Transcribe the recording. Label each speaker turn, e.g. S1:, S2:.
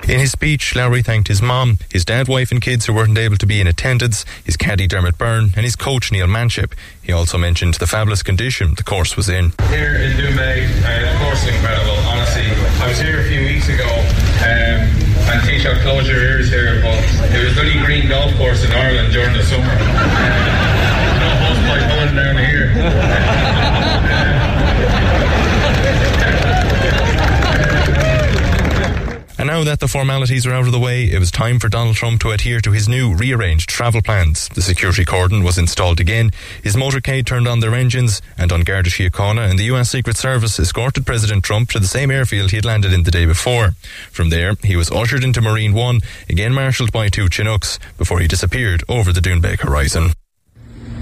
S1: In his speech, Lowry thanked his mom, his dad, wife and kids who weren't able to be in attendance, his caddy Dermot Byrne and his coach Neil Manship. He also mentioned the fabulous condition the course was in.
S2: Here in Doonbeg, the course is incredible, honestly. I was here a few weeks ago and Taoiseach, close your ears here, but it was the only green golf course in Ireland during the summer. No hosepipe going down here.
S1: And now that the formalities are out of the way, it was time for Donald Trump to adhere to his new rearranged travel plans. The security cordon was installed again, his motorcade turned on their engines, and on Garda Síochána and the US Secret Service escorted President Trump to the same airfield he had landed in the day before. From there, he was ushered into Marine One, again marshalled by two Chinooks, before he disappeared over the Doonbeg horizon.